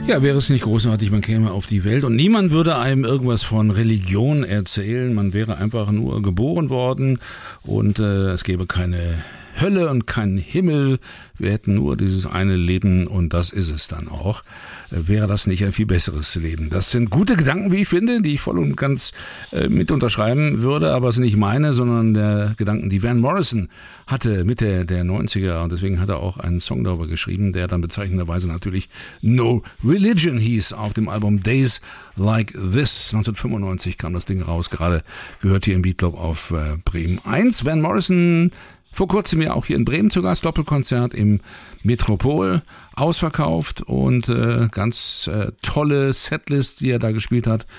Ja, wäre es nicht großartig, man käme auf die Welt und niemand würde einem irgendwas von Religion erzählen. Man wäre einfach nur geboren worden und es gäbe keine Hölle und keinen Himmel. Wir hätten nur dieses eine Leben und das ist es dann auch. Wäre das nicht ein viel besseres Leben? Das sind gute Gedanken, wie ich finde, die ich voll und ganz mit unterschreiben würde, aber es sind nicht meine, sondern der Gedanken, die Van Morrison hatte Mitte der 90er und deswegen hat er auch einen Song darüber geschrieben, der dann bezeichnenderweise natürlich No Religion hieß, auf dem Album Days Like This. 1995 kam das Ding raus, gerade gehört hier im Beatclub auf Bremen 1. Van Morrison vor kurzem ja auch hier in Bremen zu Gast, Doppelkonzert im Metropol, ausverkauft und ganz tolle Setlist, die er da gespielt hat.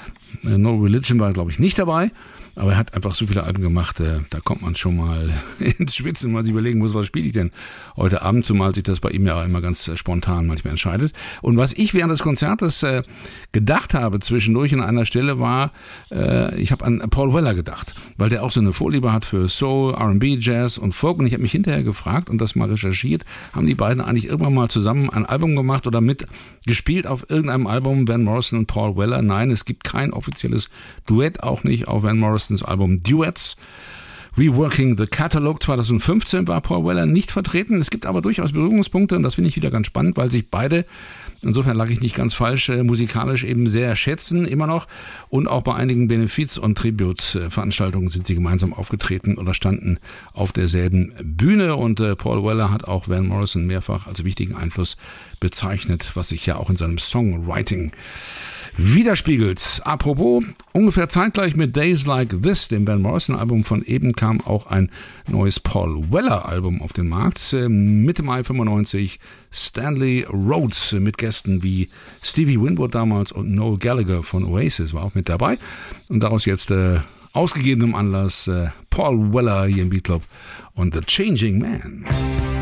No Religion war, glaube ich, nicht dabei, aber er hat einfach so viele Alben gemacht, da kommt man schon mal ins Schwitzen, wenn man sich überlegen muss, was spiele ich denn heute Abend, zumal sich das bei ihm ja immer ganz spontan manchmal entscheidet. Und was ich während des Konzertes gedacht habe zwischendurch an einer Stelle war, ich habe an Paul Weller gedacht, weil der auch so eine Vorliebe hat für Soul, R&B, Jazz und Folk und ich habe mich hinterher gefragt und das mal recherchiert, haben die beiden eigentlich irgendwann mal zusammen ein Album gemacht oder mitgespielt auf irgendeinem Album, Van Morrison und Paul Weller? Nein, es gibt kein offizielles Duett, auch nicht auf Van Morrisons Album Duets. Reworking the Catalog 2015 war Paul Weller nicht vertreten. Es gibt aber durchaus Berührungspunkte und das finde ich wieder ganz spannend, weil sich beide, insofern lag ich nicht ganz falsch, musikalisch eben sehr schätzen, immer noch. Und auch bei einigen Benefiz- und Tribute-Veranstaltungen sind sie gemeinsam aufgetreten oder standen auf derselben Bühne. Und Paul Weller hat auch Van Morrison mehrfach als wichtigen Einfluss bezeichnet, was sich ja auch in seinem Songwriting widerspiegelt. Apropos, ungefähr zeitgleich mit Days Like This, dem Van Morrison-Album von eben, kam auch ein neues Paul Weller-Album auf den Markt. Mitte Mai 95, Stanley Rhodes mit Gästen wie Stevie Winwood damals und Noel Gallagher von Oasis war auch mit dabei. Und daraus jetzt aus gegebenem Anlass Paul Weller hier im Beatclub und The Changing Man.